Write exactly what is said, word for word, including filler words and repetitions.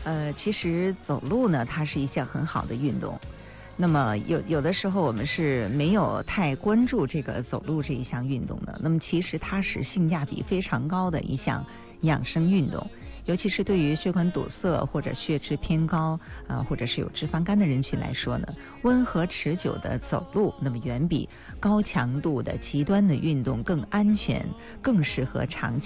呃，其实走路呢，它是一项很好的运动。那么有有的时候我们是没有太关注这个走路这一项运动的。那么其实它是性价比非常高的一项养生运动。尤其是对于血管堵塞或者血脂偏高啊、呃，或者是有脂肪肝的人群来说呢，温和持久的走路，那么远比高强度的极端的运动更安全，更适合长